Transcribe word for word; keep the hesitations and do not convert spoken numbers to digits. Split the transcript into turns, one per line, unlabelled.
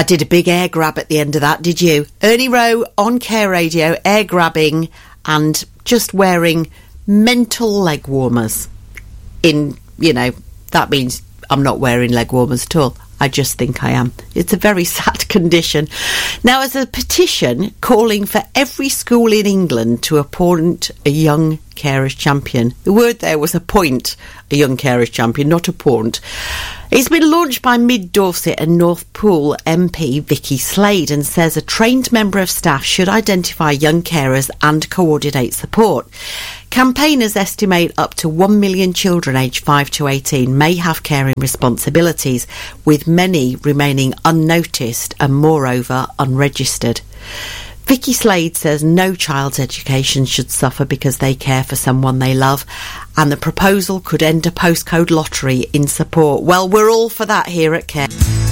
did a big air grab at the end of that, did you? Ernie Rowe on Care Radio, air grabbing and just wearing mental leg warmers. In, you know, that means I'm not wearing leg warmers at all. I just think I am. It's a very sad condition. Now, as a petition calling for every school in England to appoint a young carers champion, the word there was appoint a young carers champion, not appoint. It's been launched by Mid Dorset and North Pool M P Vicky Slade and says a trained member of staff should identify young carers and coordinate support. Campaigners estimate up to one million children aged five to eighteen may have caring responsibilities, with many remaining unnoticed and moreover unregistered. Vicky Slade says no child's education should suffer because they care for someone they love, and the proposal could end a postcode lottery in support. Well, we're all for that here at Care.